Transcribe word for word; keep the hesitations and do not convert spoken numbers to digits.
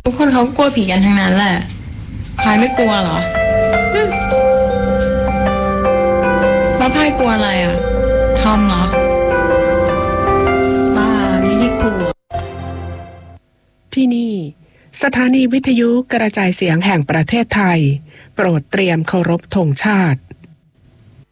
ทุกคนเขากลัวผีกันทั้งนั้นแหละพายไม่กลัวเหรอแล้วพายกลัวอะไรอ่ะทอมเหรอบ้าไม่ได้กลัวที่นี่สถานีวิทยุกระจายเสียงแห่งประเทศไทยโปรดเตรียมเคารพธงชาติ